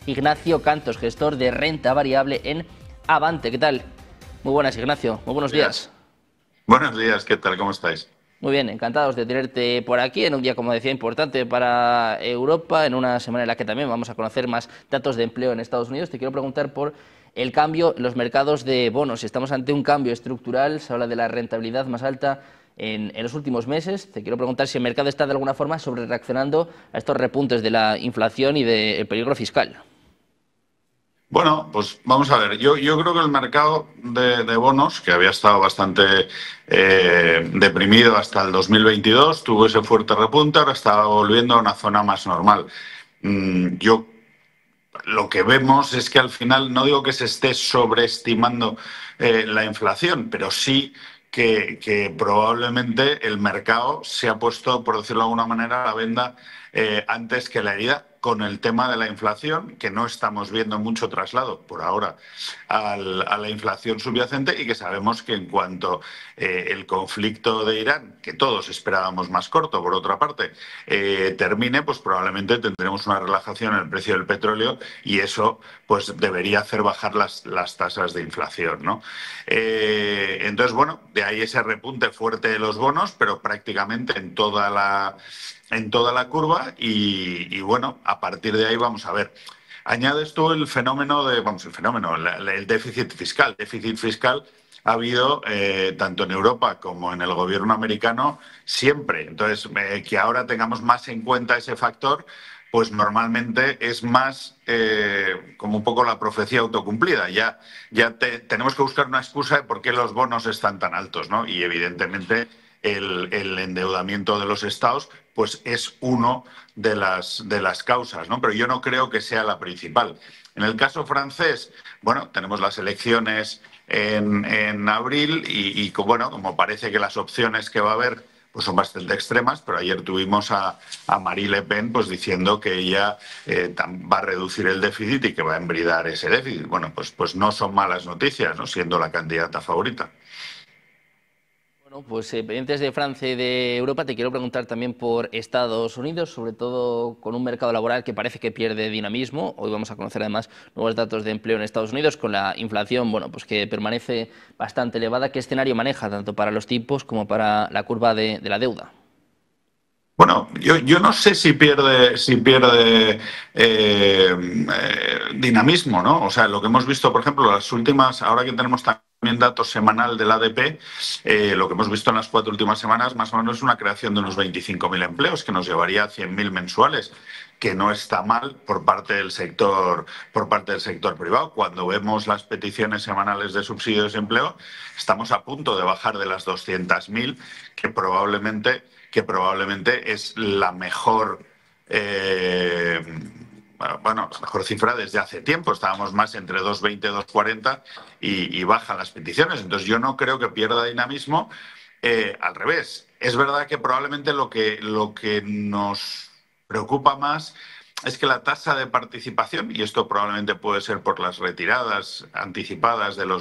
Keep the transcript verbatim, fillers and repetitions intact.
Ignacio Cantos, gestor de renta variable en Avante. ¿Qué tal? Muy buenas, Ignacio. Muy buenos días. Buenos días, ¿qué tal? ¿Cómo estáis? Muy bien, encantados de tenerte por aquí en un día, como decía, importante para Europa, en una semana en la que también vamos a conocer más datos de empleo en Estados Unidos. Te quiero preguntar por el cambio en los mercados de bonos. Si estamos ante un cambio estructural, se habla de la rentabilidad más alta en, en los últimos meses. Te quiero preguntar si el mercado está de alguna forma sobre reaccionando a estos repuntes de la inflación y del peligro fiscal. Bueno, pues vamos a ver. Yo, yo creo que el mercado de, de bonos, que había estado bastante eh, deprimido hasta el dos mil veintidós, tuvo ese fuerte repunte, ahora está volviendo a una zona más normal. Mm, yo lo que vemos es que al final, no digo que se esté sobreestimando eh, la inflación, pero sí que, que probablemente el mercado se ha puesto, por decirlo de alguna manera, la venda eh, antes que la herida con el tema de la inflación, que no estamos viendo mucho traslado por ahora al, a la inflación subyacente y que sabemos que en cuanto eh, el conflicto de Irán, que todos esperábamos más corto, por otra parte, eh, termine, pues probablemente tendremos una relajación en el precio del petróleo y eso pues debería hacer bajar las, las tasas de inflación, ¿no? Eh, entonces, bueno, de ahí ese repunte fuerte de los bonos, pero prácticamente en toda la, en toda la curva y, y bueno, a partir de ahí vamos a ver. Añades tú el fenómeno de, vamos, el fenómeno, la, la, el déficit fiscal. Déficit fiscal ha habido eh, tanto en Europa como en el gobierno americano siempre. Entonces, eh, que ahora tengamos más en cuenta ese factor, pues normalmente es más eh, como un poco la profecía autocumplida. Ya, ya te, tenemos que buscar una excusa de por qué los bonos están tan altos, ¿no? Y evidentemente el, el endeudamiento de los estados pues es uno de las, de las causas, ¿no? Pero yo no creo que sea la principal. En el caso francés, bueno, tenemos las elecciones en, en abril y, y, bueno, como parece que las opciones que va a haber pues son bastante extremas, pero ayer tuvimos a, a Marie Le Pen pues diciendo que ella eh, va a reducir el déficit y que va a embridar ese déficit. Bueno, pues, pues no son malas noticias, ¿no? Siendo la candidata favorita. Bueno, pues eh, pendientes de Francia y de Europa, te quiero preguntar también por Estados Unidos, sobre todo con un mercado laboral que parece que pierde dinamismo. Hoy vamos a conocer además nuevos datos de empleo en Estados Unidos con la inflación, bueno, pues que permanece bastante elevada. ¿Qué escenario maneja tanto para los tipos como para la curva de, de la deuda? Bueno, yo, yo no sé si pierde, si pierde eh, eh, dinamismo, ¿no? O sea, lo que hemos visto, por ejemplo, las últimas, ahora que tenemos también datos semanal del A D P, eh, lo que hemos visto en las cuatro últimas semanas, más o menos es una creación de unos veinticinco mil empleos, que nos llevaría a cien mil mensuales, que no está mal por parte del sector, por parte del sector privado. Cuando vemos las peticiones semanales de subsidios de empleo, estamos a punto de bajar de las doscientos mil, que probablemente que probablemente es la mejor, eh, bueno, la mejor cifra desde hace tiempo. Estábamos más entre doscientos veinte y doscientos cuarenta y, y bajan las peticiones. Entonces yo no creo que pierda dinamismo. Eh, al revés, es verdad que probablemente lo que, lo que nos preocupa más es que la tasa de participación, y esto probablemente puede ser por las retiradas anticipadas de los